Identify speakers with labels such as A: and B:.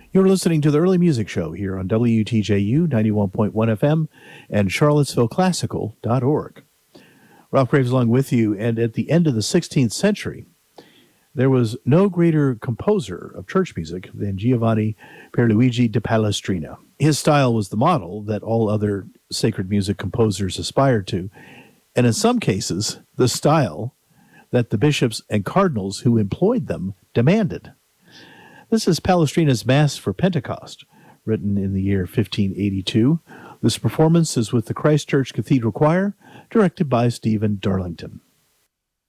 A: You're listening to the Early Music Show here on WTJU 91.1 FM and charlottesvilleclassical.org. Ralph Graves along with you, and at the end of the 16th century, there was no greater composer of church music than Giovanni Pierluigi da Palestrina. His style was the model that all other sacred music composers aspired to, and in some cases, the style that the bishops and cardinals who employed them demanded. This is Palestrina's Mass for Pentecost, written in the year 1582. This performance is with the Christ Church Cathedral Choir, directed by Stephen Darlington.